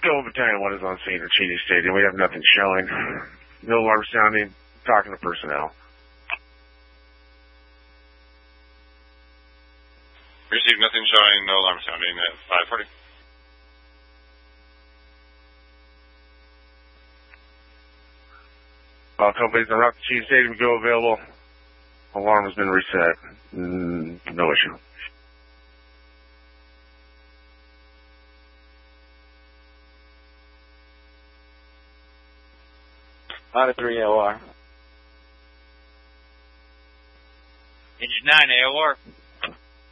Echo Battalion 1 is on scene at Cheney Stadium. We have nothing showing. No alarm sounding. Talking to personnel. Received nothing showing, no alarm sounding at 540. All companies on route to Cheney Stadium go available. Alarm has been reset. No issue. Out of 3 AOR. Engine 9 AOR.